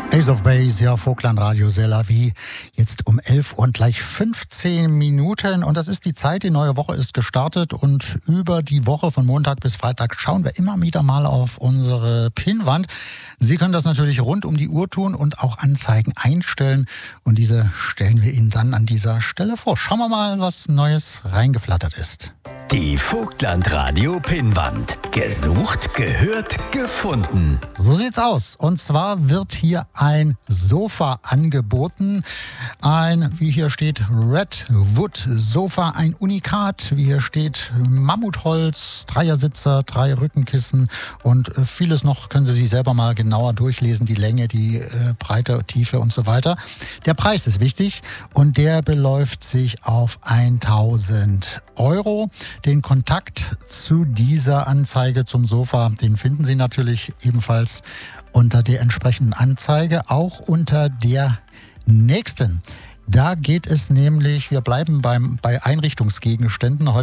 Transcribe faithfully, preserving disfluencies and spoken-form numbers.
Ace of Base, ja, Vogtland-Radio, C'est la vie. Jetzt um elf Uhr und gleich fünfzehn Minuten. Und das ist die Zeit, die neue Woche ist gestartet. Und über die Woche von Montag bis Freitag schauen wir immer wieder mal auf unsere Pinnwand. Sie können das natürlich rund um die Uhr tun und auch Anzeigen einstellen. Und diese stellen wir Ihnen dann an dieser Stelle vor. Schauen wir mal, was Neues reingeflattert ist. Die Vogtland-Radio Pinnwand. Gesucht, gehört, gefunden. So sieht's aus. Und zwar wird hier ein Sofa angeboten. Ein, wie hier steht, Redwood Sofa, ein Unikat. Wie hier steht, Mammutholz, Dreiersitzer, drei Rückenkissen und vieles noch können Sie sich selber mal genauer durchlesen. Die Länge, die äh, Breite, Tiefe und so weiter. Der Preis ist wichtig und der beläuft sich auf tausend Euro. Den Kontakt zu dieser Anzeige zum Sofa, den finden Sie natürlich ebenfalls unter der entsprechenden Anzeige, auch unter der nächsten. Da geht es nämlich, wir bleiben beim, bei Einrichtungsgegenständen. Heute